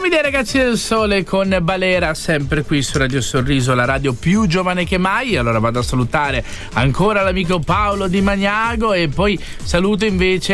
dei ragazzi del Sole con Balera, sempre qui su Radio Sorriso, la radio più giovane che mai. Allora vado a salutare ancora l'amico Paolo di Magnago e poi saluto invece